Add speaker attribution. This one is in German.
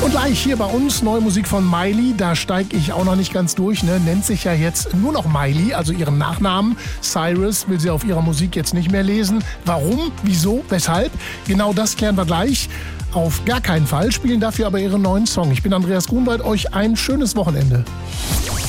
Speaker 1: Und gleich hier bei uns neue Musik von Miley. Da steige ich auch noch nicht ganz durch. Ne? Nennt sich ja jetzt nur noch Miley, also ihren Nachnamen. Cyrus will sie auf ihrer Musik jetzt nicht mehr lesen. Warum? Wieso? Weshalb? Genau das klären wir gleich. Auf gar keinen Fall, spielen dafür aber ihren neuen Song. Ich bin Andreas Grunwald, euch ein schönes Wochenende.